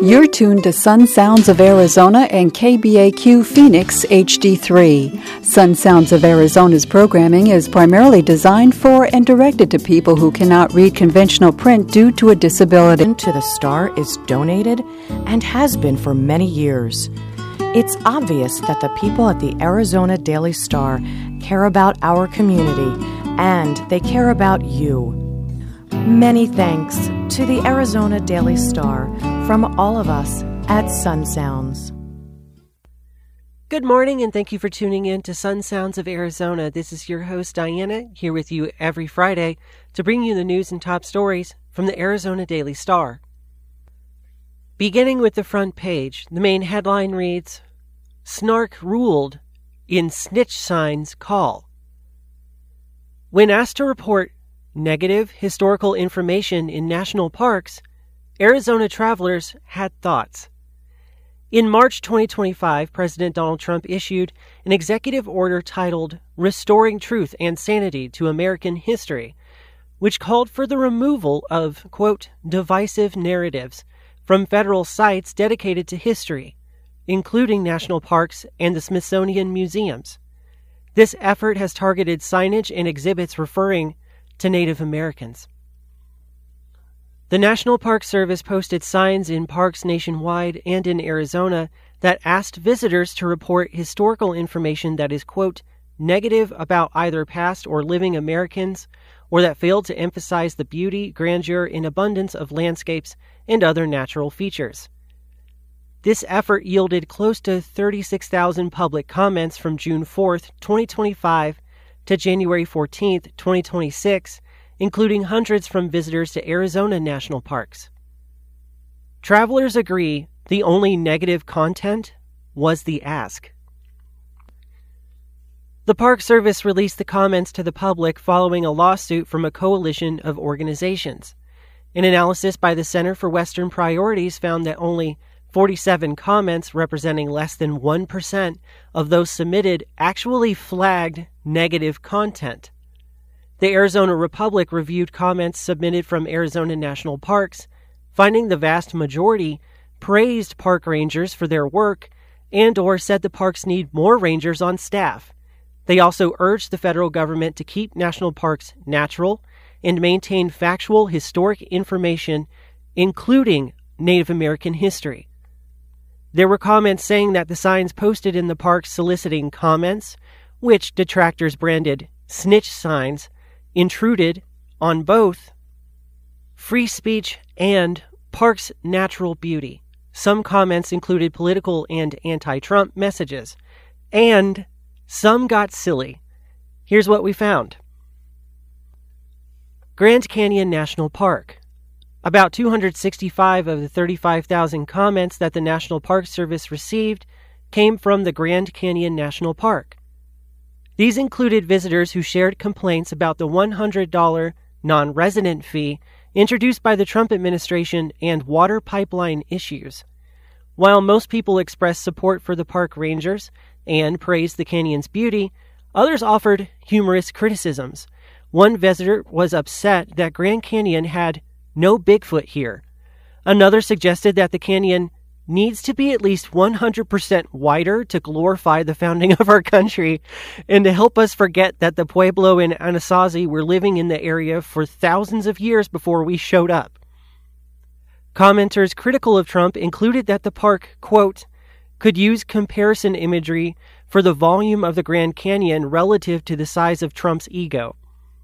You're tuned to Sun Sounds of Arizona and KBAQ Phoenix HD3. Sun Sounds of Arizona's programming is primarily designed for and directed to people who cannot read conventional print due to a disability. To the Star is donated and has been for many years. It's obvious that the people at the Arizona Daily Star care about our community and they care about you. Many thanks to the Arizona Daily Star from all of us at Sun Sounds. Good morning, and thank you for tuning in to Sun Sounds of Arizona. This is your host, Diana, here with you every Friday to bring you the news and top stories from the Arizona Daily Star. Beginning with the front page, the main headline reads, Snark ruled in snitch signs call. When asked to report negative historical information in national parks, Arizona travelers had thoughts. In March 2025, President Donald Trump issued an executive order titled Restoring Truth and Sanity to American History, which called for the removal of, quote, divisive narratives from federal sites dedicated to history, including national parks and the Smithsonian museums. This effort has targeted signage and exhibits referring to Native Americans. The National Park Service posted signs in parks nationwide and in Arizona that asked visitors to report historical information that is, quote, negative about either past or living Americans, or that failed to emphasize the beauty, grandeur, and abundance of landscapes and other natural features. This effort yielded close to 36,000 public comments from June 4th, 2025 to January 14th, 2026, including hundreds from visitors to Arizona national parks. Travelers agree the only negative content was the ask. The Park Service released the comments to the public following a lawsuit from a coalition of organizations. An analysis by the Center for Western Priorities found that only 47 comments, representing less than 1% of those submitted, actually flagged negative content. The Arizona Republic reviewed comments submitted from Arizona National Parks, finding the vast majority praised park rangers for their work and/or said the parks need more rangers on staff. They also urged the federal government to keep national parks natural and maintain factual historic information, including Native American history. There were comments saying that the signs posted in the parks soliciting comments, which detractors branded snitch signs, intruded on both free speech and parks' natural beauty. Some comments included political and anti-Trump messages, and some got silly. Here's what we found. Grand Canyon National Park. About 265 of the 35,000 comments that the National Park Service received came from the Grand Canyon National Park. These included visitors who shared complaints about the $100 non-resident fee introduced by the Trump administration and water pipeline issues. While most people expressed support for the park rangers and praised the canyon's beauty, others offered humorous criticisms. One visitor was upset that Grand Canyon had no Bigfoot here. Another suggested that the canyon needs to be at least 100% wider to glorify the founding of our country and to help us forget that the Pueblo and Anasazi were living in the area for thousands of years before we showed up. Commenters critical of Trump included that the park, quote, could use comparison imagery for the volume of the Grand Canyon relative to the size of Trump's ego.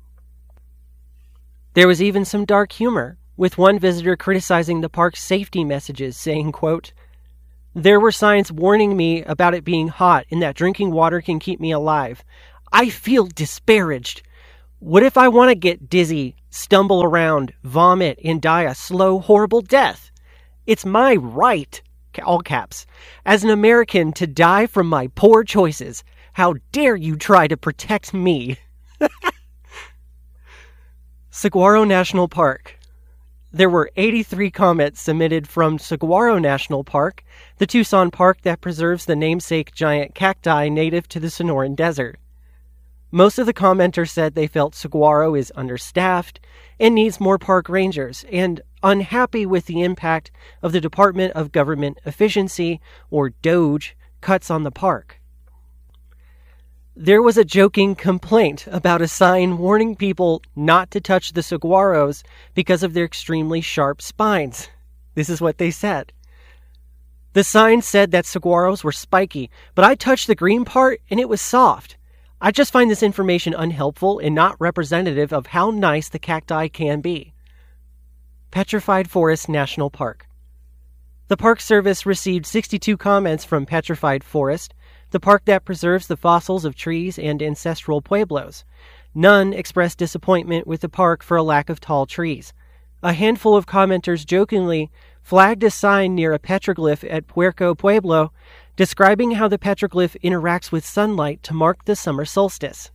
There was even some dark humor, with one visitor criticizing the park's safety messages, saying, quote, there were signs warning me about it being hot and that drinking water can keep me alive. I feel disparaged. What if I want to get dizzy, stumble around, vomit, and die a slow, horrible death? It's my right, all caps, as an American to die from my poor choices. How dare you try to protect me? Saguaro National Park. There were 83 comments submitted from Saguaro National Park, the Tucson park that preserves the namesake giant cacti native to the Sonoran Desert. Most of the commenters said they felt Saguaro is understaffed and needs more park rangers, and unhappy with the impact of the Department of Government Efficiency, or DOGE, cuts on the park. There was a joking complaint about a sign warning people not to touch the saguaros because of their extremely sharp spines. This is what they said. The sign said that saguaros were spiky, but I touched the green part and it was soft. I just find this information unhelpful and not representative of how nice the cacti can be. Petrified Forest National Park. The Park Service received 62 comments from Petrified Forest, the park that preserves the fossils of trees and ancestral pueblos. None expressed disappointment with the park for a lack of tall trees. A handful of commenters jokingly flagged a sign near a petroglyph at Puerco Pueblo describing how the petroglyph interacts with sunlight to mark the summer solstice.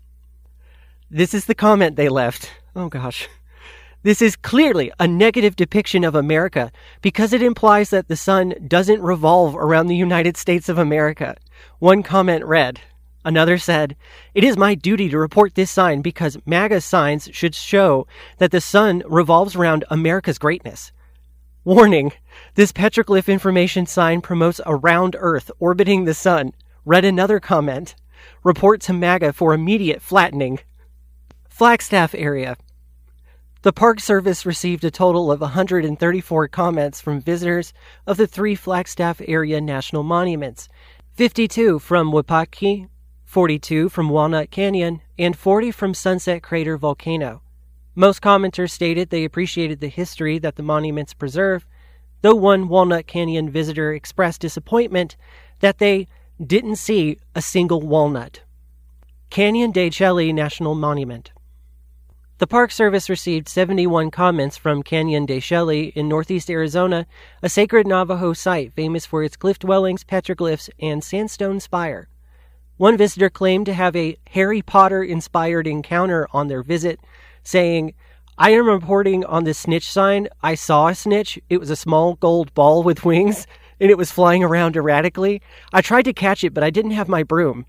This is the comment they left. Oh gosh. This is clearly a negative depiction of America because it implies that the sun doesn't revolve around the United States of America. One comment read. Another said, "It is my duty to report this sign because MAGA signs should show that the sun revolves around America's greatness. Warning, this petroglyph information sign promotes a round Earth orbiting the sun." Read another comment. "Report to MAGA for immediate flattening." Flagstaff area. The Park Service received a total of 134 comments from visitors of the 3 Flagstaff area national monuments, 52 from Wapaki, 42 from Walnut Canyon, and 40 from Sunset Crater Volcano. Most commenters stated they appreciated the history that the monuments preserve, though one Walnut Canyon visitor expressed disappointment that they didn't see a single walnut. Canyon de Chelly National Monument. The Park Service received 71 comments from Canyon de Chelly in northeast Arizona, a sacred Navajo site famous for its cliff dwellings, petroglyphs, and sandstone spire. One visitor claimed to have a Harry Potter-inspired encounter on their visit, saying, "I am reporting on the snitch sign. I saw a snitch. It was a small gold ball with wings, and it was flying around erratically. I tried to catch it, but I didn't have my broom."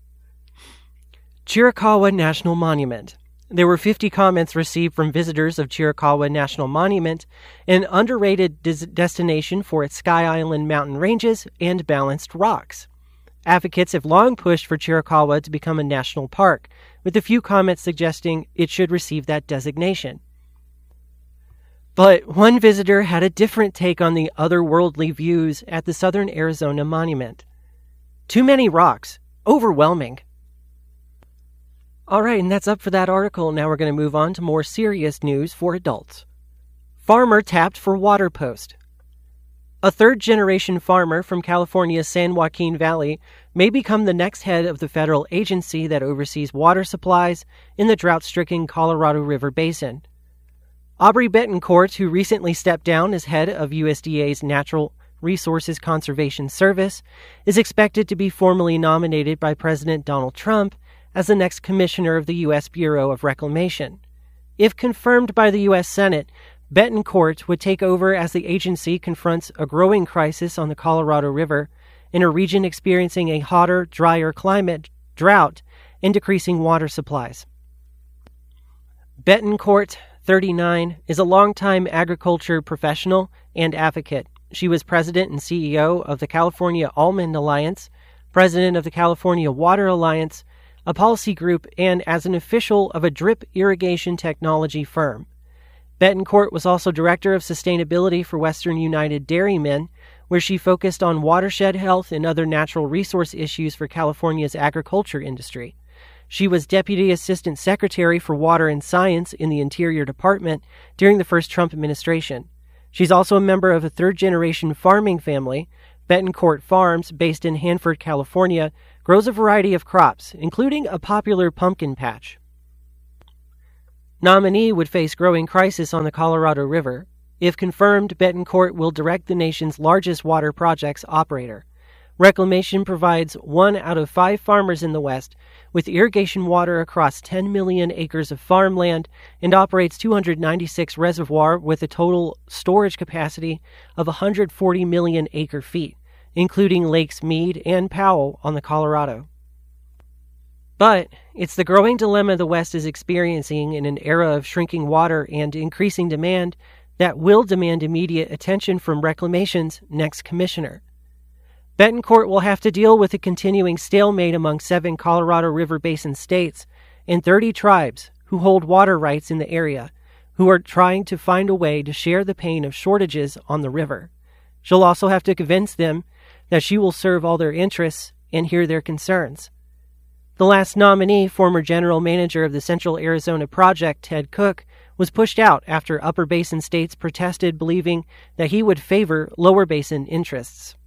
Chiricahua National Monument. There were 50 comments received from visitors of Chiricahua National Monument, an underrated destination for its Sky Island mountain ranges and balanced rocks. Advocates have long pushed for Chiricahua to become a national park, with a few comments suggesting it should receive that designation. But one visitor had a different take on the otherworldly views at the Southern Arizona Monument. Too many rocks. Overwhelming. All right, and that's up for that article. Now we're going to move on to more serious news for adults. Farmer tapped for water post. A third-generation farmer from California's San Joaquin Valley may become the next head of the federal agency that oversees water supplies in the drought-stricken Colorado River Basin. Aubrey Betancourt, who recently stepped down as head of USDA's Natural Resources Conservation Service, is expected to be formally nominated by President Donald Trump as the next commissioner of the U.S. Bureau of Reclamation. If confirmed by the U.S. Senate, Betancourt would take over as the agency confronts a growing crisis on the Colorado River in a region experiencing a hotter, drier climate, drought, and decreasing water supplies. Betancourt, 39, is a longtime agriculture professional and advocate. She was president and CEO of the California Almond Alliance, president of the California Water Alliance, a policy group, and as an official of a drip irrigation technology firm. Betancourt was also director of sustainability for Western United Dairymen, where she focused on watershed health and other natural resource issues for California's agriculture industry. She was Deputy Assistant Secretary for Water and Science in the Interior Department during the first Trump administration. She's also a member of a third-generation farming family. Betancourt Farms, based in Hanford, California, grows a variety of crops, including a popular pumpkin patch. Nominee would face growing crisis on the Colorado River. If confirmed, Betancourt will direct the nation's largest water projects operator. Reclamation provides 1 out of 5 farmers in the West with irrigation water across 10 million acres of farmland and operates 296 reservoirs with a total storage capacity of 140 million acre-feet, including Lakes Mead and Powell on the Colorado. But it's the growing dilemma the West is experiencing in an era of shrinking water and increasing demand that will demand immediate attention from Reclamation's next commissioner. Betancourt will have to deal with a continuing stalemate among 7 Colorado River Basin states and 30 tribes who hold water rights in the area, who are trying to find a way to share the pain of shortages on the river. She'll also have to convince them that she will serve all their interests and hear their concerns. The last nominee, former general manager of the Central Arizona Project, Ted Cook, was pushed out after Upper Basin states protested, believing that he would favor Lower Basin interests.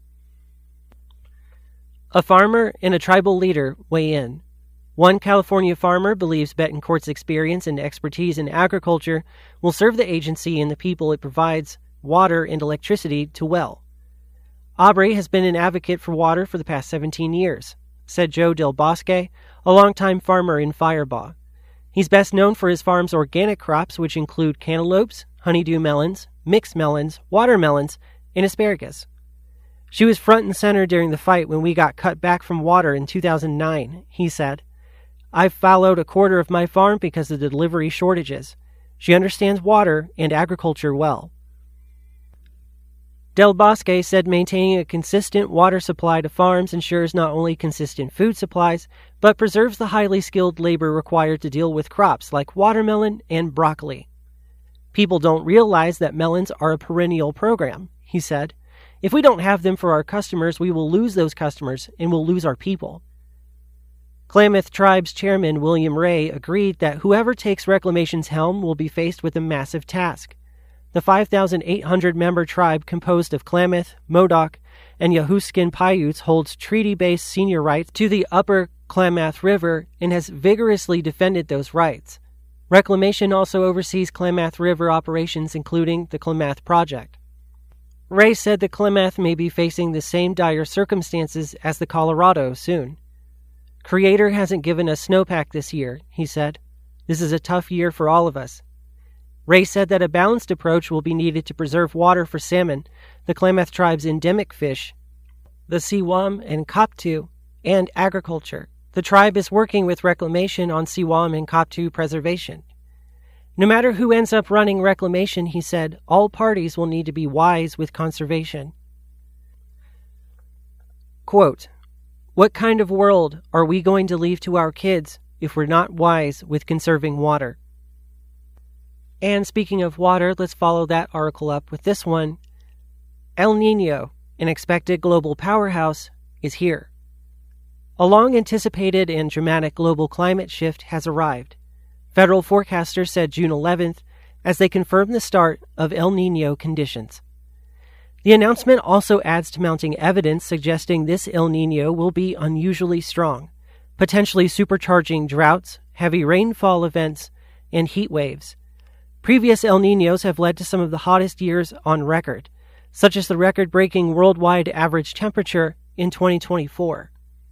A farmer and a tribal leader weigh in. One California farmer believes Betancourt's experience and expertise in agriculture will serve the agency and the people it provides water and electricity to well. Aubrey has been an advocate for water for the past 17 years, said Joe Del Bosque, a longtime farmer in Firebaugh. He's best known for his farm's organic crops, which include cantaloupes, honeydew melons, mixed melons, watermelons, and asparagus. She was front and center during the fight when we got cut back from water in 2009, he said. I've followed a quarter of my farm because of the delivery shortages. She understands water and agriculture well. Del Bosque said maintaining a consistent water supply to farms ensures not only consistent food supplies, but preserves the highly skilled labor required to deal with crops like watermelon and broccoli. People don't realize that melons are a perennial program, he said. If we don't have them for our customers, we will lose those customers and we'll lose our people. Klamath Tribe's chairman, William Ray, agreed that whoever takes Reclamation's helm will be faced with a massive task. The 5,800-member tribe composed of Klamath, Modoc, and Yahuskin Paiutes holds treaty-based senior rights to the upper Klamath River and has vigorously defended those rights. Reclamation also oversees Klamath River operations, including the Klamath Project. Ray said the Klamath may be facing the same dire circumstances as the Colorado soon. Creator hasn't given us snowpack this year, he said. This is a tough year for all of us. Ray said that a balanced approach will be needed to preserve water for salmon, the Klamath tribe's endemic fish, the Siwam and Koptu, and agriculture. The tribe is working with Reclamation on Siwam and Koptu preservation. No matter who ends up running Reclamation, he said, all parties will need to be wise with conservation. Quote, what kind of world are we going to leave to our kids if we're not wise with conserving water? And speaking of water, let's follow that article up with this one. El Niño, an expected global powerhouse, is here. A long-anticipated and dramatic global climate shift has arrived. Federal forecasters said June 11th as they confirmed the start of El Niño conditions. The announcement also adds to mounting evidence suggesting this El Niño will be unusually strong, potentially supercharging droughts, heavy rainfall events, and heat waves. Previous El Niños have led to some of the hottest years on record, such as the record-breaking worldwide average temperature in 2024.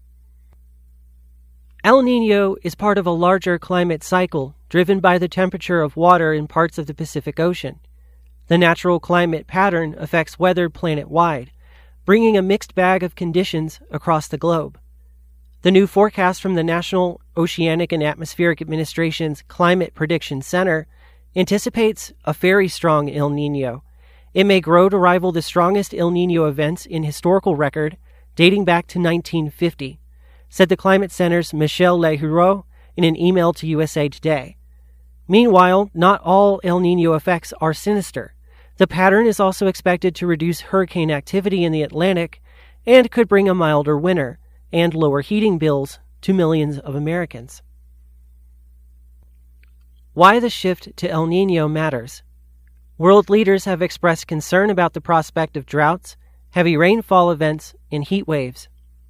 El Niño is part of a larger climate cycle driven by the temperature of water in parts of the Pacific Ocean. The natural climate pattern affects weather planet-wide, bringing a mixed bag of conditions across the globe. The new forecast from the National Oceanic and Atmospheric Administration's Climate Prediction Center anticipates a very strong El Niño. It may grow to rival the strongest El Niño events in historical record, dating back to 1950. Said the Climate Center's Michel Lehureau in an email to USA Today. Meanwhile, not all El Niño effects are sinister. The pattern is also expected to reduce hurricane activity in the Atlantic and could bring a milder winter and lower heating bills to millions of Americans. Why the shift to El Niño matters. World leaders have expressed concern about the prospect of droughts, heavy rainfall events, and heat waves.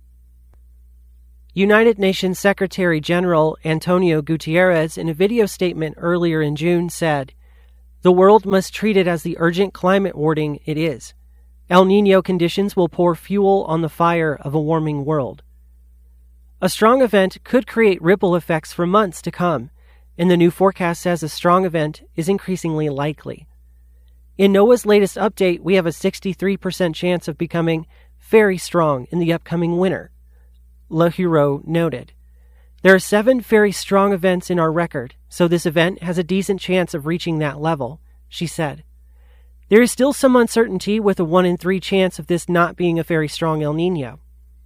United Nations Secretary General Antonio Guterres, in a video statement earlier in June, said, "The world must treat it as the urgent climate warning it is. El Niño conditions will pour fuel on the fire of a warming world." A strong event could create ripple effects for months to come, and the new forecast says a strong event is increasingly likely. In NOAA's latest update, we have a 63% chance of becoming very strong in the upcoming winter, Lehureau noted. There are 7 very strong events in our record, so this event has a decent chance of reaching that level, she said. There is still some uncertainty with a 1 in 3 chance of this not being a very strong El Niño.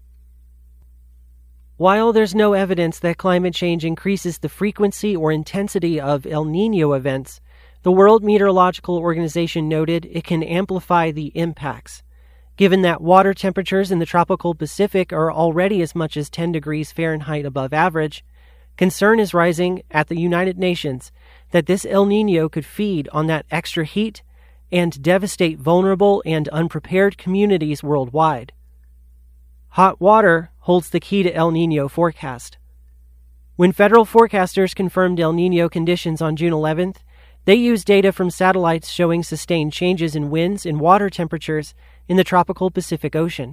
While there's no evidence that climate change increases the frequency or intensity of El Niño events, the World Meteorological Organization noted it can amplify the impacts. Given that water temperatures in the tropical Pacific are already as much as 10 degrees Fahrenheit above average, concern is rising at the United Nations that this El Niño could feed on that extra heat and devastate vulnerable and unprepared communities worldwide. Hot water holds the key to El Niño forecast. When federal forecasters confirmed El Niño conditions on June 11th, they used data from satellites showing sustained changes in winds and water temperatures in the tropical Pacific Ocean.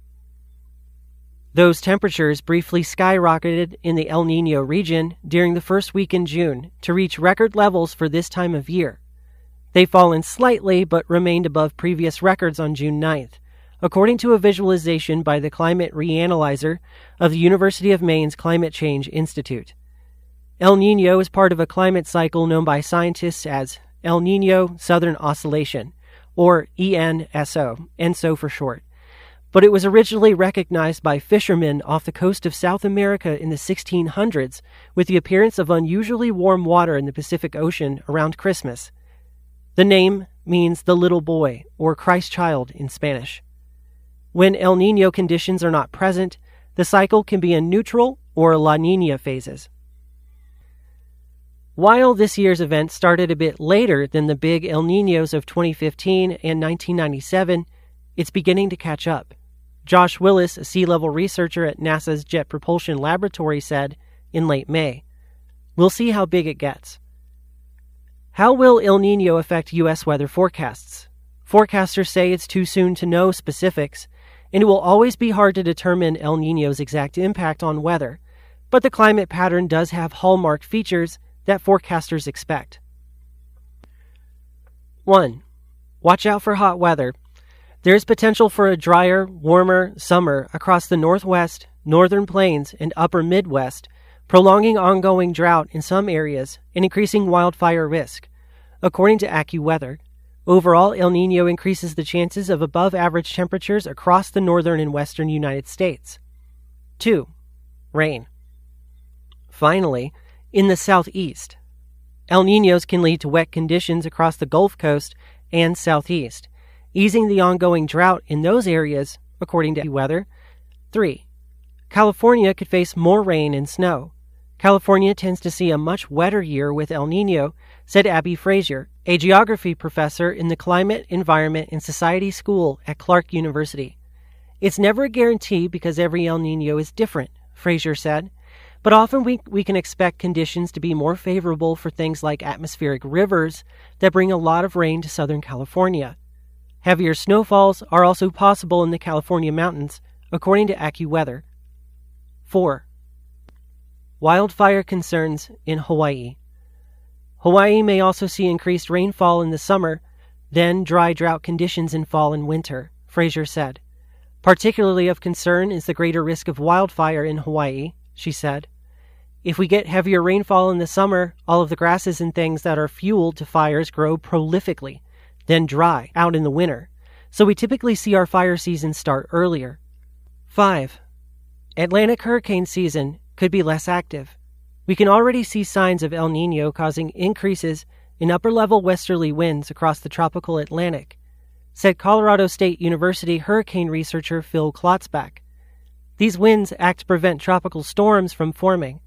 Those temperatures briefly skyrocketed in the El Niño region during the first week in June to reach record levels for this time of year. They've fallen slightly but remained above previous records on June 9th, according to a visualization by the Climate Reanalyzer of the University of Maine's Climate Change Institute. El Niño is part of a climate cycle known by scientists as El Niño Southern Oscillation, or ENSO for short. But it was originally recognized by fishermen off the coast of South America in the 1600s with the appearance of unusually warm water in the Pacific Ocean around Christmas. The name means the little boy, or Christ child in Spanish. When El Niño conditions are not present, the cycle can be in neutral or La Niña phases. While this year's event started a bit later than the big El Niños of 2015 and 1997, it's beginning to catch up. Josh Willis, a sea-level researcher at NASA's Jet Propulsion Laboratory, said in late May, "We'll see how big it gets." How will El Niño affect U.S. weather forecasts? Forecasters say it's too soon to know specifics, and it will always be hard to determine El Niño's exact impact on weather, but the climate pattern does have hallmark features that forecasters expect. 1. Watch out for hot weather. There is potential for a drier, warmer summer across the Northwest, Northern Plains, and Upper Midwest, prolonging ongoing drought in some areas and increasing wildfire risk. According to AccuWeather, overall El Niño increases the chances of above-average temperatures across the northern and western United States. 2. Rain. Finally, in the southeast, El Niños can lead to wet conditions across the Gulf Coast and southeast, easing the ongoing drought in those areas, according to AccuWeather. 3. California could face more rain and snow. California tends to see a much wetter year with El Niño, said Abby Frazier, a geography professor in the Climate, Environment, and Society School at Clark University. It's never a guarantee because every El Niño is different, Frazier said, but often we can expect conditions to be more favorable for things like atmospheric rivers that bring a lot of rain to Southern California. Heavier snowfalls are also possible in the California mountains, according to AccuWeather. 4. Wildfire concerns in Hawaii. Hawaii may also see increased rainfall in the summer, then dry drought conditions in fall and winter, Frazier said. Particularly of concern is the greater risk of wildfire in Hawaii, she said. If we get heavier rainfall in the summer, all of the grasses and things that are fuel to fires grow prolifically, then dry out in the winter, so we typically see our fire season start earlier. 5. Atlantic hurricane season could be less active. We can already see signs of El Niño causing increases in upper-level westerly winds across the tropical Atlantic, said Colorado State University hurricane researcher Phil Klotzbach. These winds act to prevent tropical storms from forming.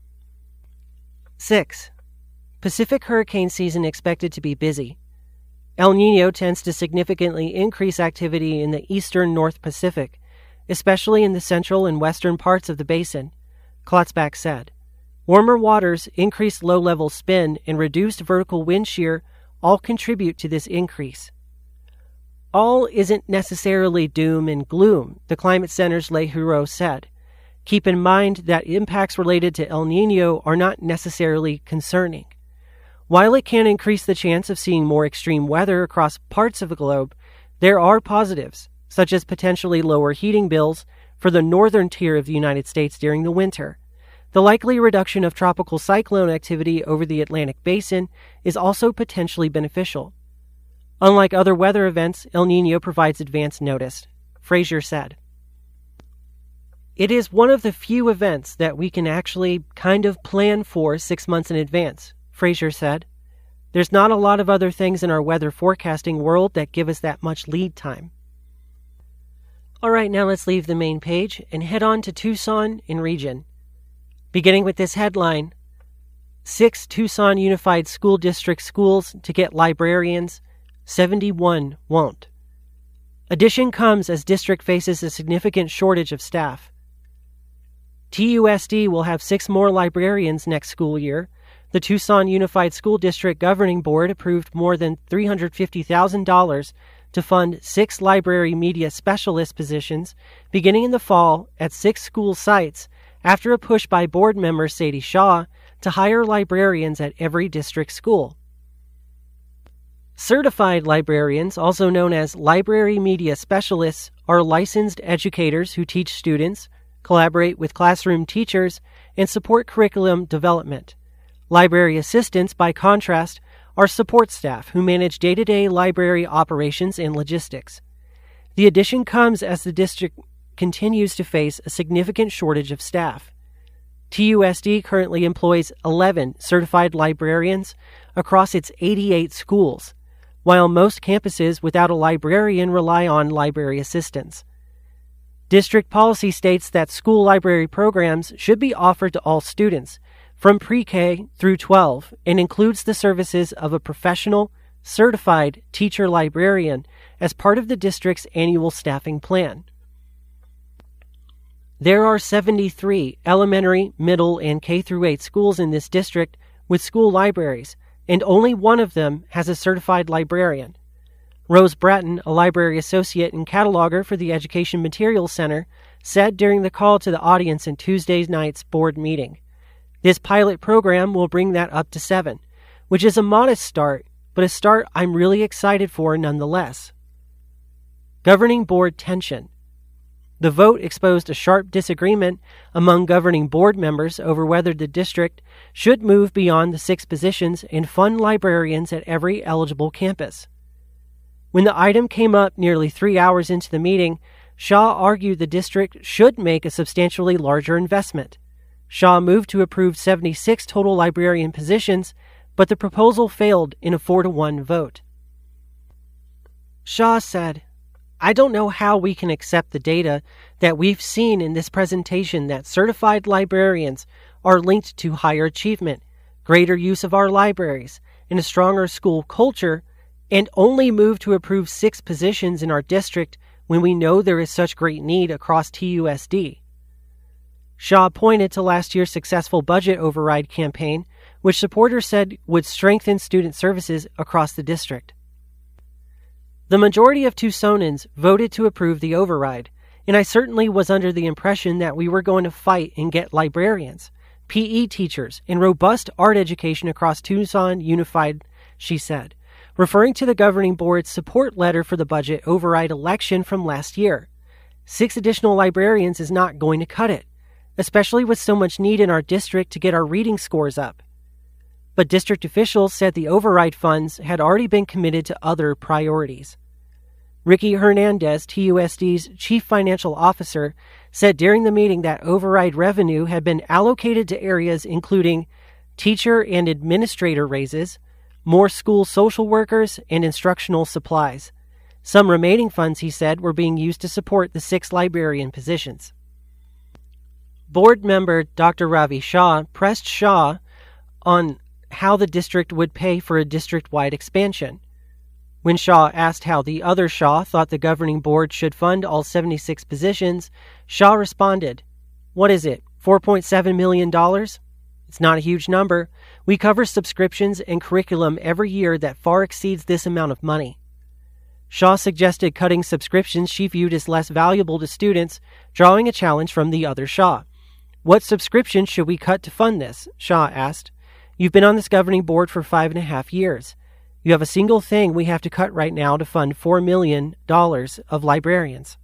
6. Pacific hurricane season expected to be busy. El Niño tends to significantly increase activity in the eastern North Pacific, especially in the central and western parts of the basin, Klotzbach said. Warmer waters, increased low-level spin, and reduced vertical wind shear all contribute to this increase. All isn't necessarily doom and gloom, the Climate Center's Lei Huro said. Keep in mind that impacts related to El Niño are not necessarily concerning. While it can increase the chance of seeing more extreme weather across parts of the globe, there are positives, such as potentially lower heating bills for the northern tier of the United States during the winter. The likely reduction of tropical cyclone activity over the Atlantic basin is also potentially beneficial. Unlike other weather events, El Niño provides advance notice, Frazier said. It is one of the few events that we can actually kind of plan for 6 months in advance, Frazier said. There's not a lot of other things in our weather forecasting world that give us that much lead time. All right, now let's leave the main page and head on to Tucson and region. Beginning with this headline, 6 Tucson Unified School District schools to get librarians, 71 won't. Addition comes as district faces a significant shortage of staff. TUSD will have 6 more librarians next school year. The Tucson Unified School District Governing Board approved more than $350,000 to fund 6 library media specialist positions beginning in the fall at 6 school sites after a push by board member Sadie Shaw to hire librarians at every district school. Certified librarians, also known as library media specialists, are licensed educators who teach students, collaborate with classroom teachers, and support curriculum development. Library assistants, by contrast, are support staff who manage day-to-day library operations and logistics. The addition comes as the district continues to face a significant shortage of staff. TUSD currently employs 11 certified librarians across its 88 schools, while most campuses without a librarian rely on library assistants. District policy states that school library programs should be offered to all students, from pre-K through 12, and includes the services of a professional, certified teacher librarian as part of the district's annual staffing plan. There are 73 elementary, middle, and K-8 schools in this district with school libraries, and only one of them has a certified librarian. Rose Bratton, a library associate and cataloger for the Education Materials Center, said during the call to the audience in Tuesday night's board meeting, "This pilot program will bring that up to 7, which is a modest start, but a start I'm really excited for nonetheless." Governing board tension. The vote exposed a sharp disagreement among governing board members over whether the district should move beyond the 6 positions and fund librarians at every eligible campus. When the item came up nearly 3 hours into the meeting, Shaw argued the district should make a substantially larger investment. Shaw moved to approve 76 total librarian positions, but the proposal failed in a 4-1 vote. Shaw said, "I don't know how we can accept the data that we've seen in this presentation that certified librarians are linked to higher achievement, greater use of our libraries, and a stronger school culture, and only move to approve 6 positions in our district when we know there is such great need across TUSD." Shaw pointed to last year's successful budget override campaign, which supporters said would strengthen student services across the district. The majority of Tucsonans voted to approve the override, and I certainly was under the impression that we were going to fight and get librarians, PE teachers, and robust art education across Tucson Unified, she said, referring to the governing board's support letter for the budget override election from last year. 6 additional librarians is not going to cut it, especially with so much need in our district to get our reading scores up. But district officials said the override funds had already been committed to other priorities. Ricky Hernandez, TUSD's chief financial officer, said during the meeting that override revenue had been allocated to areas including teacher and administrator raises, more school social workers, and instructional supplies. Some remaining funds, he said, were being used to support the 6 librarian positions. Board member Dr. Ravi Shah pressed Shaw on how the district would pay for a district-wide expansion. When Shaw asked how the other Shaw thought the governing board should fund all 76 positions, Shaw responded, "What is it, $4.7 million? It's not a huge number. We cover subscriptions and curriculum every year that far exceeds this amount of money." Shaw suggested cutting subscriptions she viewed as less valuable to students, drawing a challenge from the other Shaw. "What subscription should we cut to fund this?" Shaw asked. "You've been on this governing board for 5.5 years. You have a single thing we have to cut right now to fund $4 million of librarians."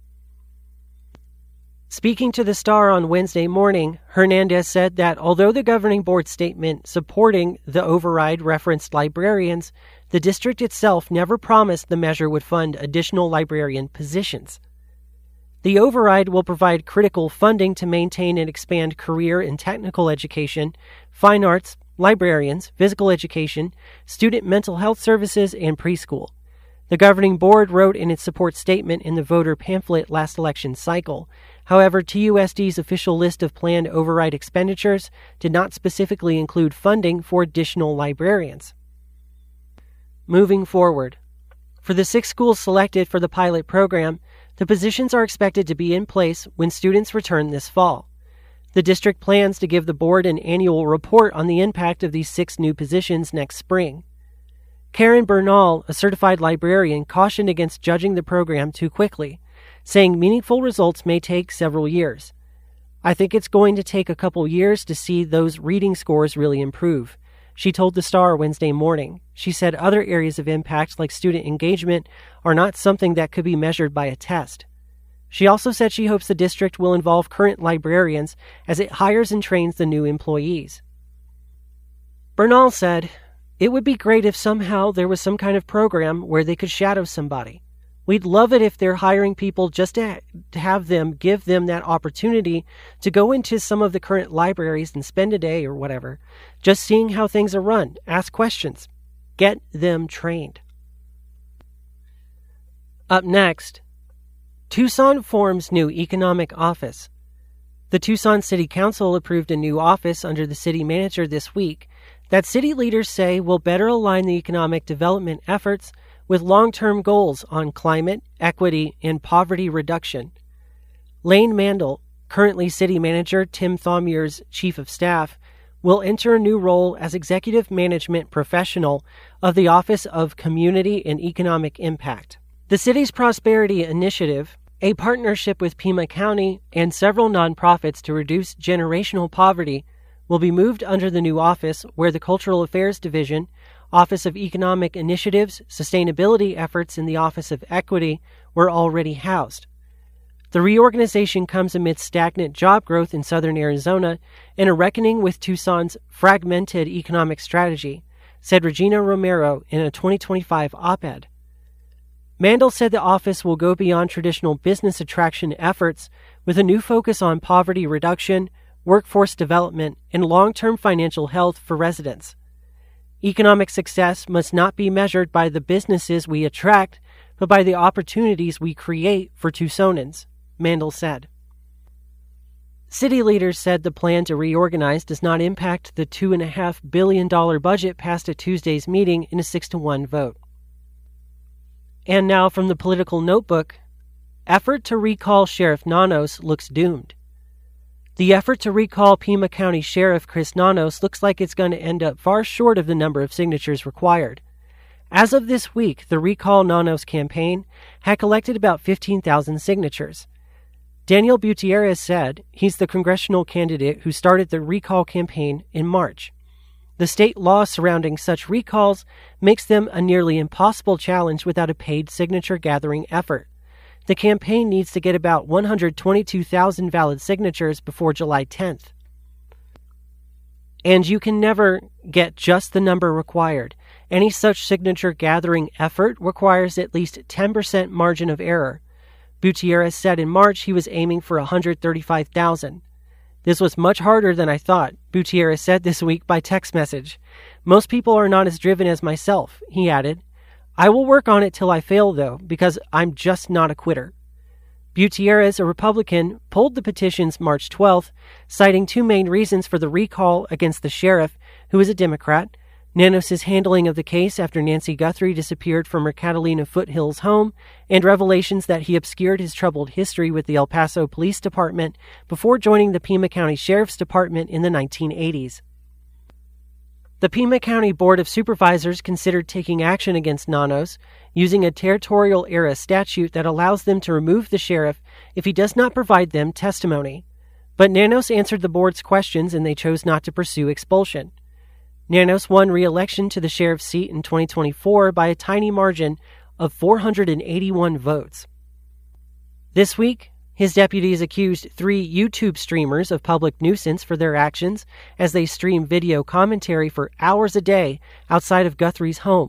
Speaking to the Star on Wednesday morning, Hernandez said that although the governing board statement supporting the override referenced librarians, The district itself never promised the measure would fund additional librarian positions. The override will provide critical funding to maintain and expand career and technical education, fine arts, librarians, physical education, student mental health services, and preschool. The governing board wrote in its support statement in the voter pamphlet last election cycle. However, TUSD's official list of planned override expenditures did not specifically include funding for additional librarians. Moving forward, for the 6 schools selected for the pilot program, the positions are expected to be in place when students return this fall. The district plans to give the board an annual report on the impact of these 6 new positions next spring. Karen Bernal, a certified librarian, cautioned against judging the program too quickly, saying meaningful results may take several years. I think it's going to take a couple years to see those reading scores really improve, she told the Star Wednesday morning. She said other areas of impact, like student engagement, are not something that could be measured by a test. She also said she hopes the district will involve current librarians as it hires and trains the new employees. Bernal said, "It would be great if somehow there was some kind of program where they could shadow somebody. We'd love it if they're hiring people just to have them, give them that opportunity to go into some of the current libraries and spend a day or whatever, just seeing how things are run, ask questions, get them trained." Up next, Tucson forms new economic office. The Tucson City Council approved a new office under the city manager this week that city leaders say will better align the economic development efforts with long-term goals on climate, equity, and poverty reduction. Lane Mandel, currently city manager Tim Thommier's chief of staff, will enter a new role as executive management professional of the Office of Community and Economic Impact. The city's Prosperity Initiative, a partnership with Pima County and several nonprofits to reduce generational poverty, will be moved under the new office where the Cultural Affairs Division, Office of Economic Initiatives, Sustainability Efforts, and the Office of Equity were already housed. The reorganization comes amidst stagnant job growth in southern Arizona and a reckoning with Tucson's fragmented economic strategy, said Regina Romero in a 2025 op-ed. Mandel said the office will go beyond traditional business attraction efforts with a new focus on poverty reduction, workforce development, and long-term financial health for residents. Economic success must not be measured by the businesses we attract, but by the opportunities we create for Tucsonans, Mandel said. City leaders said the plan to reorganize does not impact the $2.5 billion budget passed at Tuesday's meeting in a 6-1 vote. And now from the Political Notebook, effort to recall Sheriff Nanos looks doomed. The effort to recall Pima County Sheriff Chris Nanos looks like it's going to end up far short of the number of signatures required. As of this week, the Recall Nanos campaign had collected about 15,000 signatures. Daniel Gutierrez said he's the congressional candidate who started the recall campaign in March. The state law surrounding such recalls makes them a nearly impossible challenge without a paid signature gathering effort. The campaign needs to get about 122,000 valid signatures before July 10th. And you can never get just the number required. Any such signature gathering effort requires at least 10% margin of error. Gutierrez said in March he was aiming for 135,000. This was much harder than I thought, Gutierrez said this week by text message. Most people are not as driven as myself, he added. I will work on it till I fail, though, because I'm just not a quitter. Gutierrez, a Republican, pulled the petitions March 12th, citing 2 main reasons for the recall against the sheriff, who is a Democrat, Nanos' handling of the case after Nancy Guthrie disappeared from her Catalina Foothills home, and revelations that he obscured his troubled history with the El Paso Police Department before joining the Pima County Sheriff's Department in the 1980s. The Pima County Board of Supervisors considered taking action against Nanos, using a territorial-era statute that allows them to remove the sheriff if he does not provide them testimony. But Nanos answered the board's questions and they chose not to pursue expulsion. Nanos won re-election to the sheriff's seat in 2024 by a tiny margin of 481 votes. This week, his deputies accused 3 YouTube streamers of public nuisance for their actions as they stream video commentary for hours a day outside of Guthrie's home,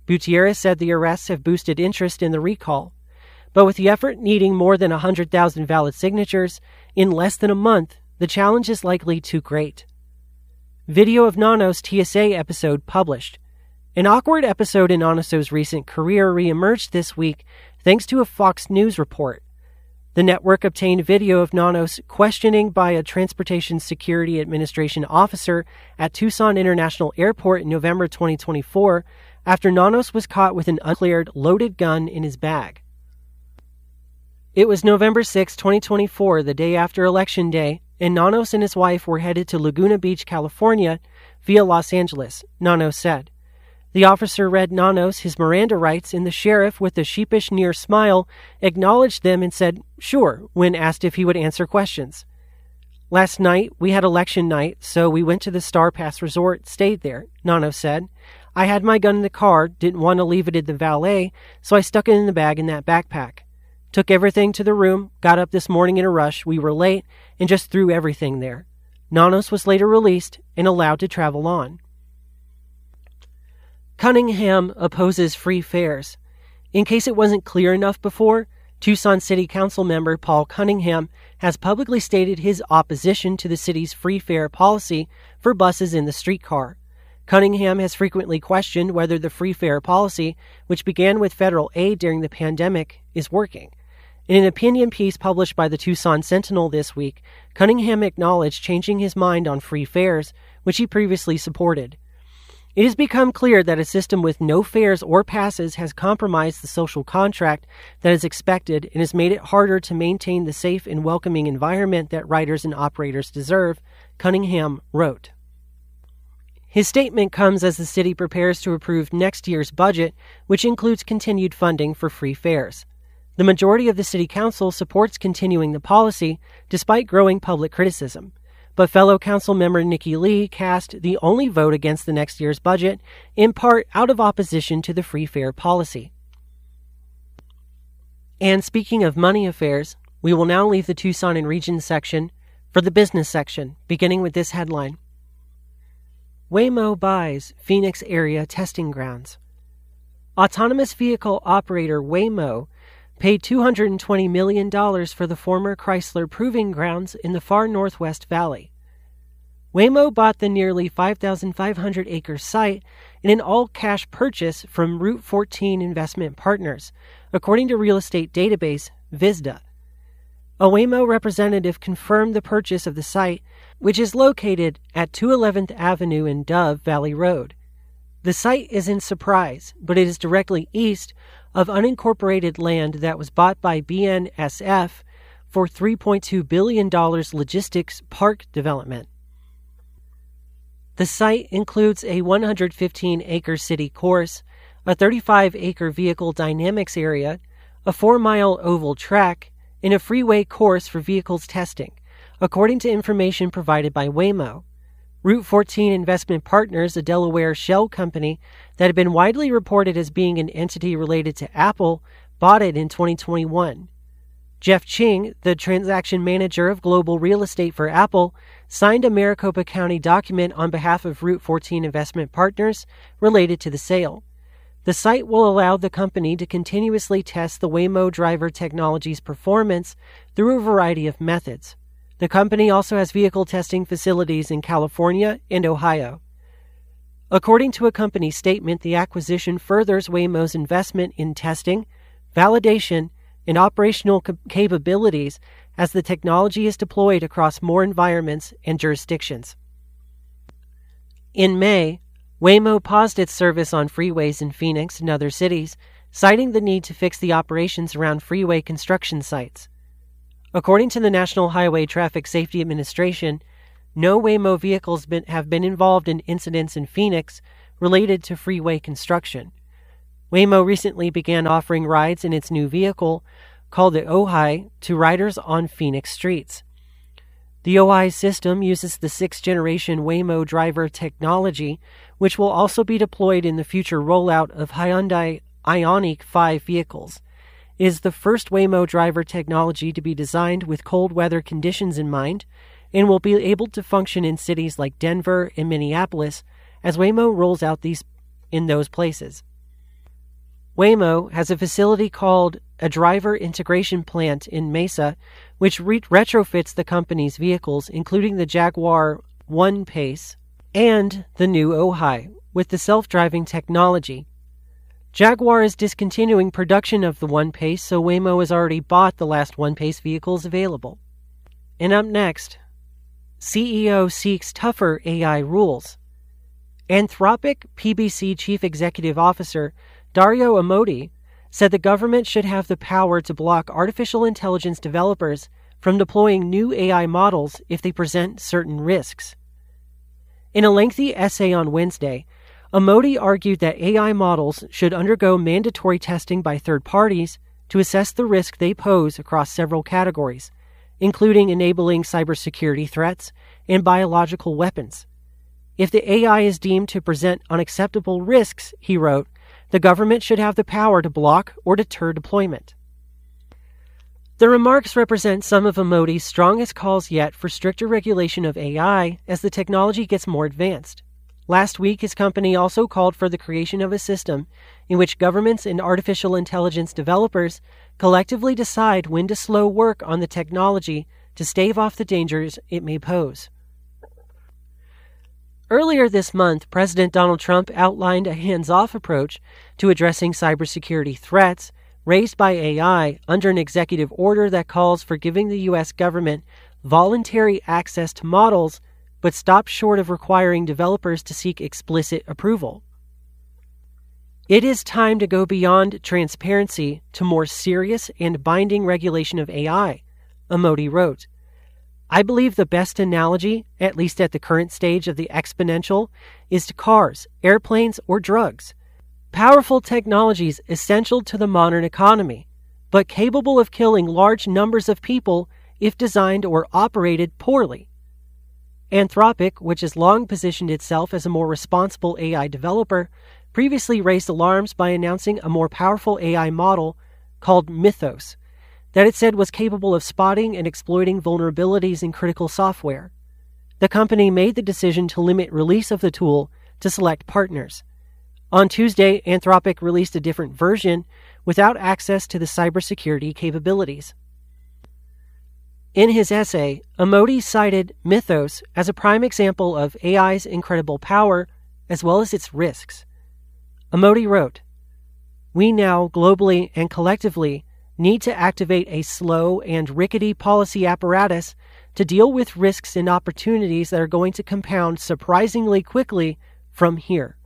Gutierrez said the arrests have boosted interest in the recall. But with the effort needing more than 100,000 valid signatures in less than a month, the challenge is likely too great. Video of Nanos TSA episode published. An awkward episode in Nanos's recent career reemerged this week thanks to a Fox News report. The network obtained video of Nanos questioning by a Transportation Security Administration officer at Tucson International Airport in November 2024 after Nanos was caught with an uncleared loaded gun in his bag. It was November 6, 2024, the day after Election Day, and Nanos and his wife were headed to Laguna Beach, California, via Los Angeles, Nanos said. The officer read Nanos his Miranda rights, and the sheriff, with a sheepish near smile, acknowledged them and said, "Sure," when asked if he would answer questions. "Last night, we had election night, so we went to the Star Pass Resort, stayed there," Nanos said. "I had my gun in the car, didn't want to leave it at the valet, so I stuck it in the bag in that backpack. Took everything to the room, got up this morning in a rush, we were late, and just threw everything there." Nanos was later released and allowed to travel on. Cunningham opposes free fares. In case it wasn't clear enough before, Tucson City Council member Paul Cunningham has publicly stated his opposition to the city's free fare policy for buses in the streetcar. Cunningham has frequently questioned whether the free fare policy, which began with federal aid during the pandemic, is working. In an opinion piece published by the Tucson Sentinel this week, Cunningham acknowledged changing his mind on free fares, which he previously supported. It has become clear that a system with no fares or passes has compromised the social contract that is expected and has made it harder to maintain the safe and welcoming environment that riders and operators deserve, Cunningham wrote. His statement comes as the city prepares to approve next year's budget, which includes continued funding for free fares. The majority of the city council supports continuing the policy, despite growing public criticism. But fellow council member Nikki Lee cast the only vote against the next year's budget, in part out of opposition to the free fare policy. And speaking of money affairs, we will now leave the Tucson and Region section for the business section, beginning with this headline. Waymo buys Phoenix area testing grounds. Autonomous vehicle operator Waymo paid $220 million for the former Chrysler Proving Grounds in the far Northwest Valley. Waymo bought the nearly 5,500-acre site in an all-cash purchase from Route 14 Investment Partners, according to real estate database Visda. A Waymo representative confirmed the purchase of the site, which is located at 211th Avenue and Dove Valley Road. The site is in Surprise, but it is directly east of unincorporated land that was bought by BNSF for $3.2 billion logistics park development. The site includes a 115-acre city course, a 35-acre vehicle dynamics area, a 4-mile oval track, and a freeway course for vehicles testing, according to information provided by Waymo. Route 14 Investment Partners, a Delaware shell company that had been widely reported as being an entity related to Apple, bought it in 2021. Jeff Ching, the transaction manager of global real estate for Apple, signed a Maricopa County document on behalf of Route 14 Investment Partners related to the sale. The site will allow the company to continuously test the Waymo driver technology's performance through a variety of methods. The company also has vehicle testing facilities in California and Ohio. According to a company statement, the acquisition furthers Waymo's investment in testing, validation, and operational capabilities as the technology is deployed across more environments and jurisdictions. In May, Waymo paused its service on freeways in Phoenix and other cities, citing the need to fix the operations around freeway construction sites. According to the National Highway Traffic Safety Administration, no Waymo vehicles have been involved in incidents in Phoenix related to freeway construction. Waymo recently began offering rides in its new vehicle, called the Ojai, to riders on Phoenix streets. The Ojai system uses the 6th-generation Waymo driver technology, which will also be deployed in the future rollout of Hyundai Ioniq 5 vehicles. It is the first Waymo driver technology to be designed with cold weather conditions in mind and will be able to function in cities like Denver and Minneapolis as Waymo rolls out these in those places. Waymo has a facility called a driver integration plant in Mesa, which retrofits the company's vehicles, including the Jaguar One-Pace and the new Ojai, with the self-driving technology. Jaguar is discontinuing production of the One-Pace, so Waymo has already bought the last One-Pace vehicles available. And up next, CEO seeks tougher AI rules. Anthropic PBC Chief Executive Officer Dario Amodei said the government should have the power to block artificial intelligence developers from deploying new AI models if they present certain risks. In a lengthy essay on Wednesday, Amodei argued that AI models should undergo mandatory testing by third parties to assess the risk they pose across several categories, including enabling cybersecurity threats and biological weapons. If the AI is deemed to present unacceptable risks, he wrote, the government should have the power to block or deter deployment. The remarks represent some of Amodei's strongest calls yet for stricter regulation of AI as the technology gets more advanced. Last week, his company also called for the creation of a system in which governments and artificial intelligence developers collectively decide when to slow work on the technology to stave off the dangers it may pose. Earlier this month, President Donald Trump outlined a hands-off approach to addressing cybersecurity threats raised by AI under an executive order that calls for giving the U.S. government voluntary access to models, but stops short of requiring developers to seek explicit approval. It is time to go beyond transparency to more serious and binding regulation of AI, Amodei wrote. I believe the best analogy, at least at the current stage of the exponential, is to cars, airplanes, or drugs. Powerful technologies essential to the modern economy, but capable of killing large numbers of people if designed or operated poorly. Anthropic, which has long positioned itself as a more responsible AI developer, previously raised alarms by announcing a more powerful AI model called Mythos, that it said was capable of spotting and exploiting vulnerabilities in critical software. The company made the decision to limit release of the tool to select partners. On Tuesday, Anthropic released a different version without access to the cybersecurity capabilities. In his essay, Amodei cited Mythos as a prime example of AI's incredible power as well as its risks. Amodei wrote, "We now, globally and collectively, need to activate a slow and rickety policy apparatus to deal with risks and opportunities that are going to compound surprisingly quickly from here."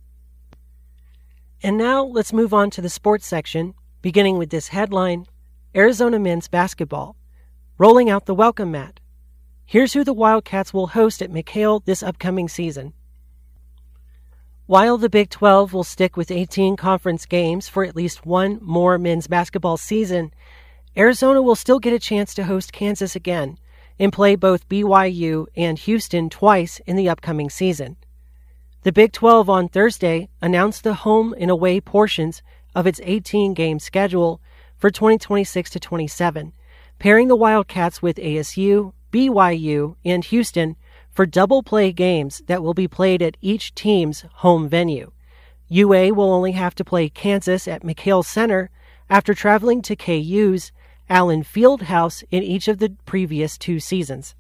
And now let's move on to the sports section, beginning with this headline, Arizona men's basketball, rolling out the welcome mat. Here's who the Wildcats will host at McHale this upcoming season. While the Big 12 will stick with 18 conference games for at least one more men's basketball season, Arizona will still get a chance to host Kansas again and play both BYU and Houston twice in the upcoming season. The Big 12 on Thursday announced the home and away portions of its 18-game schedule for 2026 to 27, pairing the Wildcats with ASU, BYU, and Houston for double-play games that will be played at each team's home venue. UA will only have to play Kansas at McHale Center after traveling to KU's Allen Fieldhouse in each of the previous two seasons.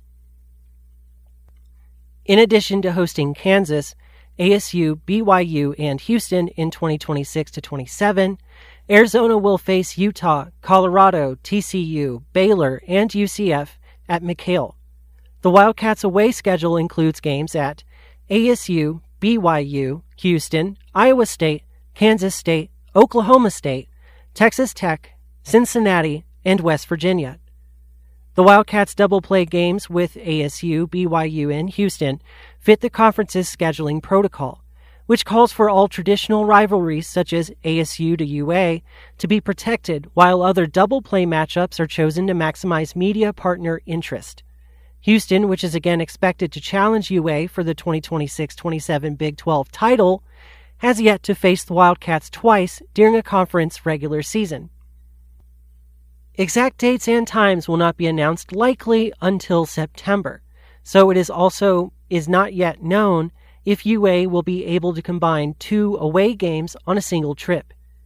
In addition to hosting Kansas, ASU, BYU, and Houston in 2026 to 27, Arizona will face Utah, Colorado, TCU, Baylor, and UCF at McHale. The Wildcats' away schedule includes games at ASU, BYU, Houston, Iowa State, Kansas State, Oklahoma State, Texas Tech, Cincinnati, and West Virginia. The Wildcats' double-play games with ASU, BYU, and Houston fit the conference's scheduling protocol, which calls for all traditional rivalries such as ASU to UA to be protected, while other double-play matchups are chosen to maximize media partner interest. Houston, which is again expected to challenge UA for the 2026-27 Big 12 title, has yet to face the Wildcats twice during a conference regular season. Exact dates and times will not be announced likely until September, so it is not yet known if UA will be able to combine two away games on a single trip.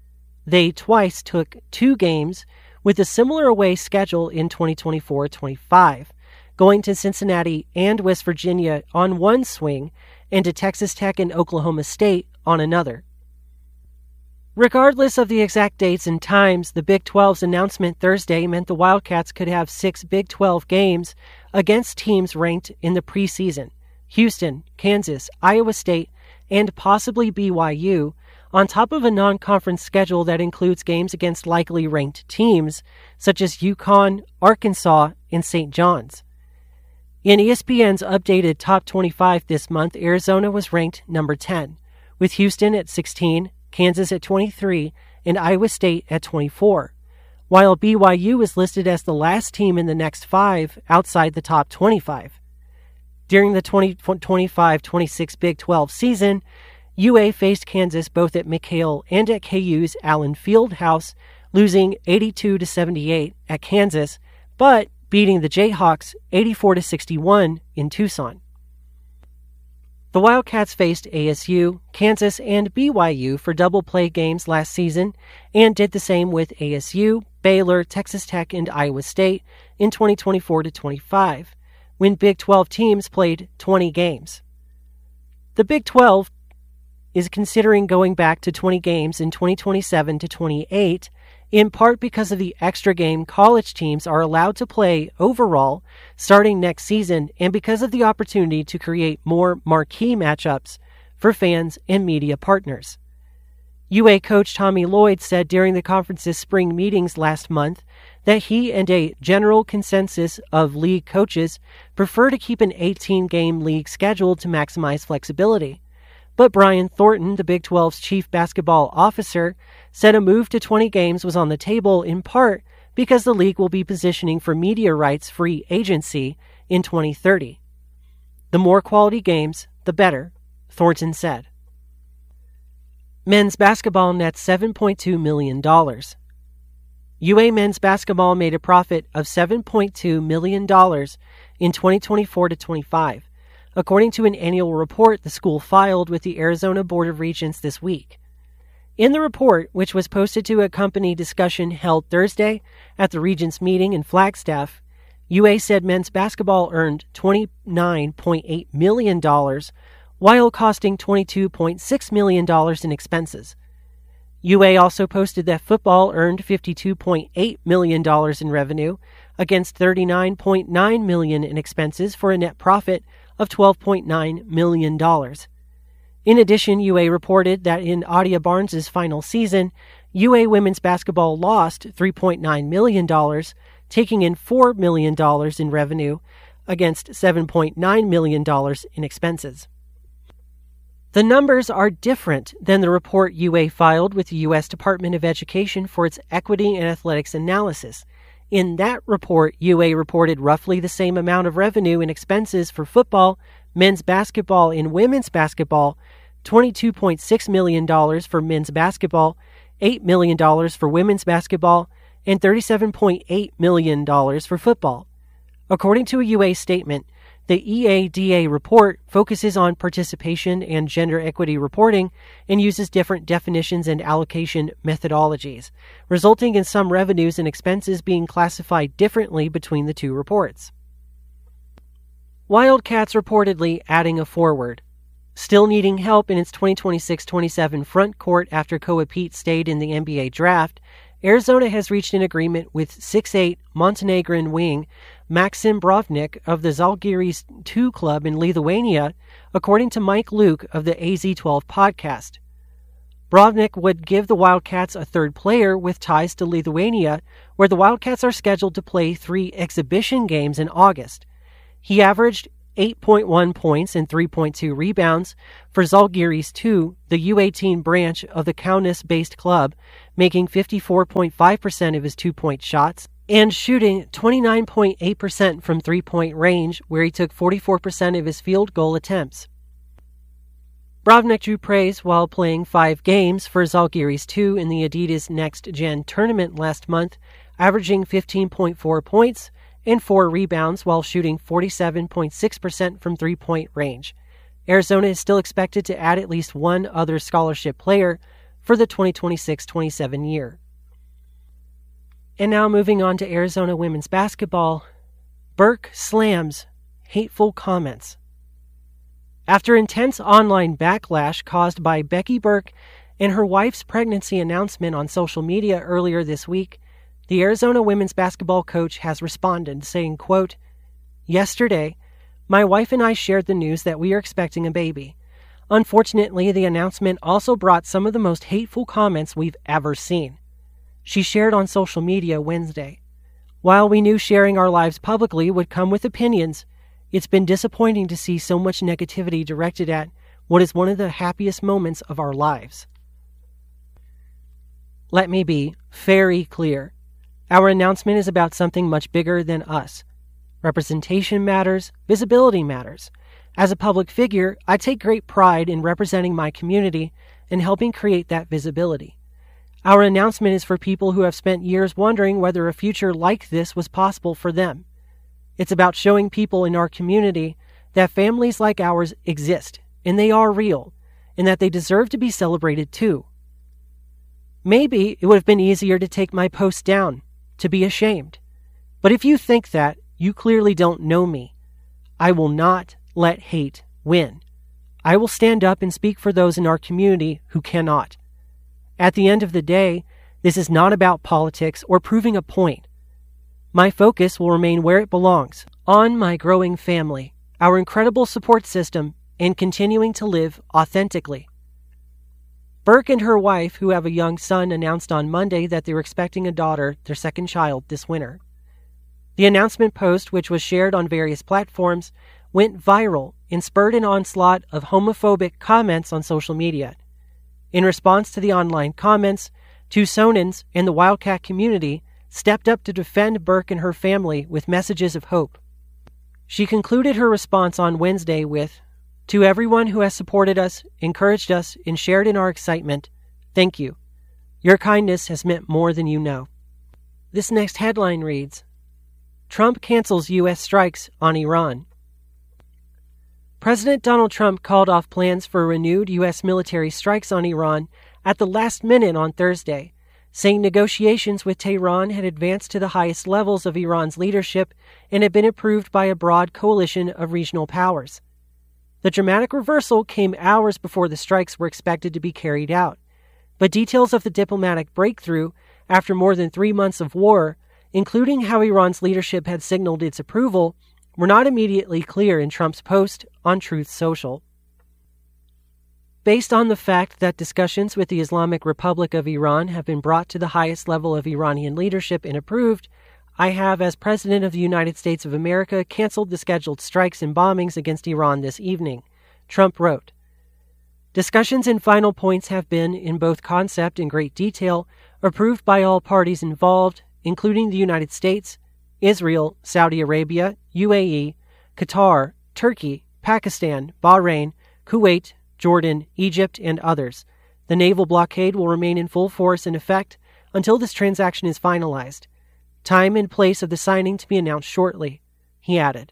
They twice took 2 games with a similar away schedule in 2024-25, going to Cincinnati and West Virginia on one swing and to Texas Tech and Oklahoma State on another. Regardless of the exact dates and times, the Big 12's announcement Thursday meant the Wildcats could have 6 Big 12 games against teams ranked in the preseason: Houston, Kansas, Iowa State, and possibly BYU, on top of a non-conference schedule that includes games against likely ranked teams such as UConn, Arkansas, and St. John's. In ESPN's updated Top 25 this month, Arizona was ranked number 10, with Houston at 16, Kansas at 23, and Iowa State at 24, while BYU is listed as the last team in the next 5 outside the top 25. During the 2025-26 Big 12 season, UA faced Kansas both at McHale and at KU's Allen Fieldhouse, losing 82-78 at Kansas, but beating the Jayhawks 84-61 in Tucson. The Wildcats faced ASU, Kansas, and BYU for double play games last season and did the same with ASU, Baylor, Texas Tech, and Iowa State in 2024-25, when Big 12 teams played 20 games. The Big 12 is considering going back to 20 games in 2027-28, in part because of the extra game college teams are allowed to play overall starting next season and because of the opportunity to create more marquee matchups for fans and media partners. UA coach Tommy Lloyd said during the conference's spring meetings last month that he and a general consensus of league coaches prefer to keep an 18-game league schedule to maximize flexibility. But Brian Thornton, the Big 12's chief basketball officer, said a move to 20 games was on the table in part because the league will be positioning for media rights free agency in 2030. The more quality games, the better, Thornton said. Men's basketball nets $7.2 million. UA men's basketball made a profit of $7.2 million in 2024-25. According to an annual report the school filed with the Arizona Board of Regents this week. In the report, which was posted to a company discussion held Thursday at the Regents meeting in Flagstaff, UA said men's basketball earned $29.8 million, while costing $22.6 million in expenses. UA also posted that football earned $52.8 million in revenue against $39.9 million in expenses for a net profit of $12.9 million. In addition, UA reported that in Adia Barnes' final season, UA women's basketball lost $3.9 million, taking in $4 million in revenue against $7.9 million in expenses. The numbers are different than the report UA filed with the U.S. Department of Education for its Equity and Athletics Analysis. In that report, UA reported roughly the same amount of revenue and expenses for football, men's basketball, and women's basketball, $22.6 million for men's basketball, $8 million for women's basketball, and $37.8 million for football. According to a UA statement, the EADA report focuses on participation and gender equity reporting and uses different definitions and allocation methodologies, resulting in some revenues and expenses being classified differently between the two reports. Wildcats reportedly adding a forward. Still needing help in its 2026-27 front court after Koa Pete stayed in the NBA draft, Arizona has reached an agreement with 6'8" Montenegrin wing Maxim Brovnik of the Zalgiris 2 club in Lithuania, according to Mike Luke of the AZ12 podcast. Brovnik would give the Wildcats a third player with ties to Lithuania, where the Wildcats are scheduled to play 3 exhibition games in August. He averaged 8.1 points and 3.2 rebounds for Zalgiris 2, the U18 branch of the Kaunas-based club, making 54.5% of his 2-point shots and shooting 29.8% from 3-point range, where he took 44% of his field goal attempts. Brovnik drew praise while playing 5 games for Zalgiris 2 in the Adidas Next Gen tournament last month, averaging 15.4 points and 4 rebounds while shooting 47.6% from 3-point range. Arizona is still expected to add at least one other scholarship player for the 2026-27 year. And now moving on to Arizona women's basketball, Burke slams hateful comments. After intense online backlash caused by Becky Burke and her wife's pregnancy announcement on social media earlier this week, the Arizona women's basketball coach has responded, saying, quote, "Yesterday, my wife and I shared the news that we are expecting a baby. Unfortunately, the announcement also brought some of the most hateful comments we've ever seen." She shared on social media Wednesday. "While we knew sharing our lives publicly would come with opinions, it's been disappointing to see so much negativity directed at what is one of the happiest moments of our lives." Let me be very clear. Our announcement is about something much bigger than us. Representation matters, visibility matters. As a public figure, I take great pride in representing my community and helping create that visibility. Our announcement is for people who have spent years wondering whether a future like this was possible for them. It's about showing people in our community that families like ours exist, and they are real, and that they deserve to be celebrated too. Maybe it would have been easier to take my post down, to be ashamed. But if you think that, you clearly don't know me. I will not let hate win. I will stand up and speak for those in our community who cannot. At the end of the day, this is not about politics or proving a point. My focus will remain where it belongs, on my growing family, our incredible support system, and continuing to live authentically. Burke and her wife, who have a young son, announced on Monday that they were expecting a daughter, their second child, this winter. The announcement post, which was shared on various platforms, went viral and spurred an onslaught of homophobic comments on social media. In response to the online comments, Tucsonans and the Wildcat community stepped up to defend Burke and her family with messages of hope. She concluded her response on Wednesday with, "To everyone who has supported us, encouraged us, and shared in our excitement, thank you. Your kindness has meant more than you know." This next headline reads, Trump cancels U.S. strikes on Iran. President Donald Trump called off plans for renewed U.S. military strikes on Iran at the last minute on Thursday, saying negotiations with Tehran had advanced to the highest levels of Iran's leadership and had been approved by a broad coalition of regional powers. The dramatic reversal came hours before the strikes were expected to be carried out, but details of the diplomatic breakthrough after more than 3 months of war, including how Iran's leadership had signaled its approval, were not immediately clear in Trump's post on Truth Social. Based on the fact that discussions with the Islamic Republic of Iran have been brought to the highest level of Iranian leadership and approved, I have, as President of the United States of America, canceled the scheduled strikes and bombings against Iran this evening, Trump wrote. Discussions and final points have been, in both concept and great detail, approved by all parties involved, including the United States, Israel, Saudi Arabia, UAE, Qatar, Turkey, Pakistan, Bahrain, Kuwait, Jordan, Egypt, and others. The naval blockade will remain in full force and effect until this transaction is finalized. Time and place of the signing to be announced shortly, he added.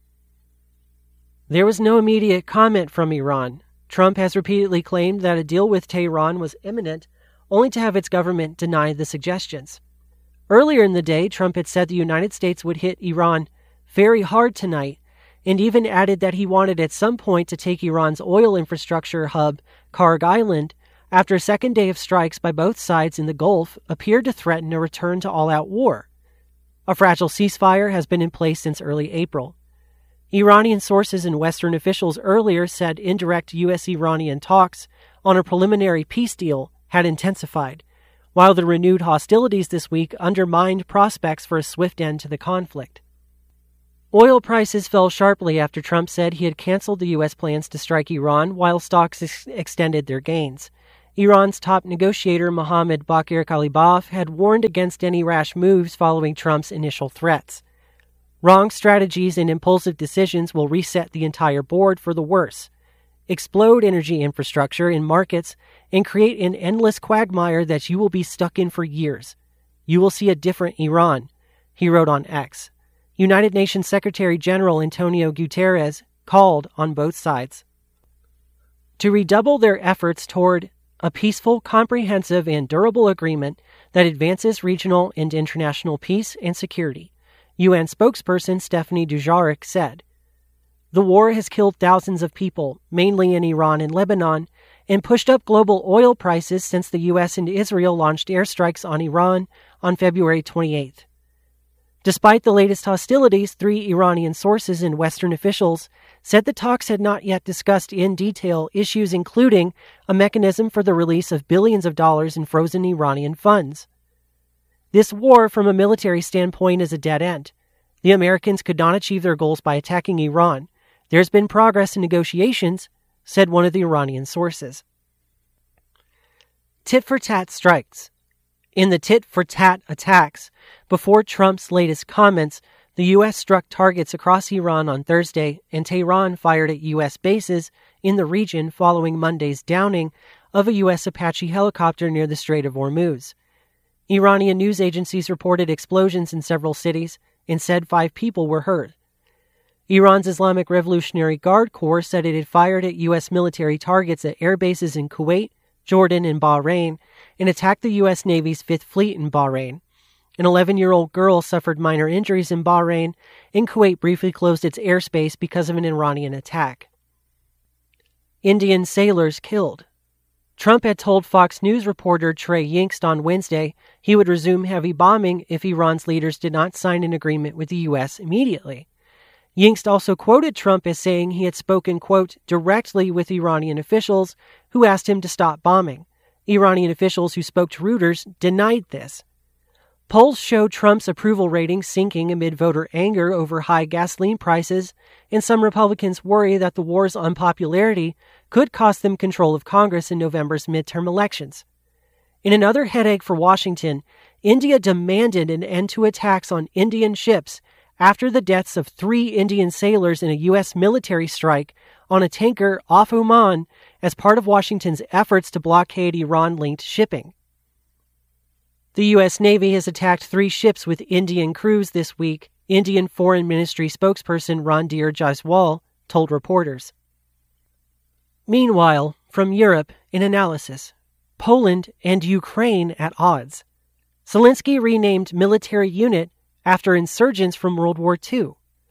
There was no immediate comment from Iran. Trump has repeatedly claimed that a deal with Tehran was imminent, only to have its government deny the suggestions. Earlier in the day, Trump had said the United States would hit Iran very hard tonight, and even added that he wanted at some point to take Iran's oil infrastructure hub, Karg Island, after a second day of strikes by both sides in the Gulf appeared to threaten a return to all-out war. A fragile ceasefire has been in place since early April. Iranian sources and Western officials earlier said indirect U.S.-Iranian talks on a preliminary peace deal had intensified, while the renewed hostilities this week undermined prospects for a swift end to the conflict. Oil prices fell sharply after Trump said he had canceled the U.S. plans to strike Iran while stocks extended their gains. Iran's top negotiator Mohammad Bakir Kalibaf had warned against any rash moves following Trump's initial threats. Wrong strategies and impulsive decisions will reset the entire board for the worse, explode energy infrastructure in markets, and create an endless quagmire that you will be stuck in for years. You will see a different Iran, he wrote on X. United Nations Secretary General Antonio Guterres called on both sides to redouble their efforts toward a peaceful, comprehensive, and durable agreement that advances regional and international peace and security, UN spokesperson Stephanie Dujarric said. The war has killed thousands of people, mainly in Iran and Lebanon, and pushed up global oil prices since the U.S. and Israel launched airstrikes on Iran on February 28th. Despite the latest hostilities, 3 Iranian sources and Western officials said the talks had not yet discussed in detail issues including a mechanism for the release of billions of dollars in frozen Iranian funds. This war, from a military standpoint, is a dead end. The Americans could not achieve their goals by attacking Iran. There's been progress in negotiations, said one of the Iranian sources. Tit-for-tat strikes. In the tit-for-tat attacks, before Trump's latest comments, the U.S. struck targets across Iran on Thursday, and Tehran fired at U.S. bases in the region following Monday's downing of a U.S. Apache helicopter near the Strait of Hormuz. Iranian news agencies reported explosions in several cities and said 5 people were hurt. Iran's Islamic Revolutionary Guard Corps said it had fired at U.S. military targets at air bases in Kuwait, Jordan, and Bahrain, and attacked the U.S. Navy's Fifth Fleet in Bahrain. An 11-year-old girl suffered minor injuries in Bahrain, and Kuwait briefly closed its airspace because of an Iranian attack. Indian sailors killed. Trump had told Fox News reporter Trey Yingst on Wednesday he would resume heavy bombing if Iran's leaders did not sign an agreement with the U.S. immediately. Yingst also quoted Trump as saying he had spoken, quote, directly with Iranian officials who asked him to stop bombing. Iranian officials who spoke to Reuters denied this. Polls show Trump's approval rating sinking amid voter anger over high gasoline prices, and some Republicans worry that the war's unpopularity could cost them control of Congress in November's midterm elections. In another headache for Washington, India demanded an end to attacks on Indian ships after the deaths of 3 Indian sailors in a U.S. military strike on a tanker off Oman as part of Washington's efforts to blockade Iran-linked shipping. The U.S. Navy has attacked 3 ships with Indian crews this week, Indian Foreign Ministry spokesperson Randhir Jaiswal told reporters. Meanwhile, from Europe, in analysis, Poland and Ukraine at odds. Zelensky renamed military unit after insurgents from World War II.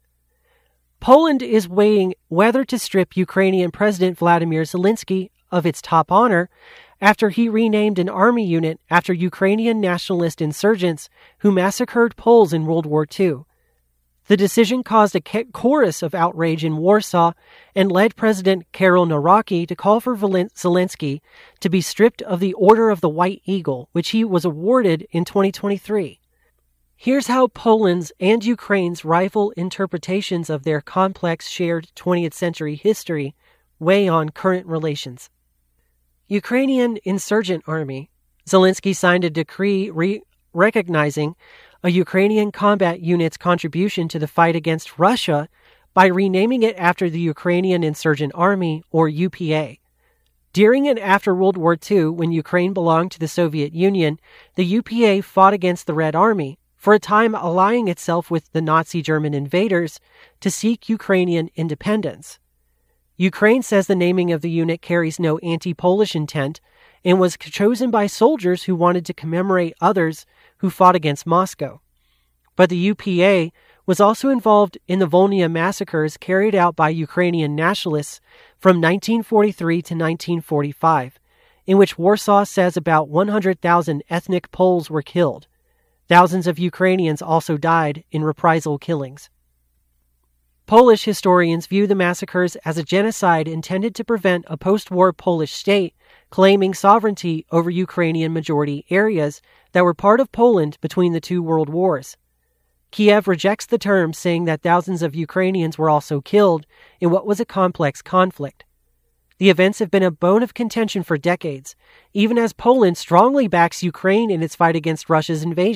Poland is weighing whether to strip Ukrainian President Vladimir Zelensky of its top honor after he renamed an army unit after Ukrainian nationalist insurgents who massacred Poles in World War II. The decision caused a chorus of outrage in Warsaw and led President Karol Nawrocki to call for Zelensky to be stripped of the Order of the White Eagle, which he was awarded in 2023. Here's how Poland's and Ukraine's rival interpretations of their complex shared 20th century history weigh on current relations. Ukrainian insurgent army. Zelensky signed a decree recognizing a Ukrainian combat unit's contribution to the fight against Russia by renaming it after the Ukrainian Insurgent Army, or UPA. During and after World War II, when Ukraine belonged to the Soviet Union, the UPA fought against the Red Army, for a time allying itself with the Nazi German invaders to seek Ukrainian independence. Ukraine says the naming of the unit carries no anti-Polish intent and was chosen by soldiers who wanted to commemorate others who fought against Moscow. But the UPA was also involved in the Volhynia massacres carried out by Ukrainian nationalists from 1943 to 1945, in which Warsaw says about 100,000 ethnic Poles were killed. Thousands of Ukrainians also died in reprisal killings. Polish historians view the massacres as a genocide intended to prevent a post-war Polish state claiming sovereignty over Ukrainian majority areas that were part of Poland between the 2 world wars. Kiev rejects the term, saying that thousands of Ukrainians were also killed in what was a complex conflict. The events have been a bone of contention for decades, even as Poland strongly backs Ukraine in its fight against Russia's invasion.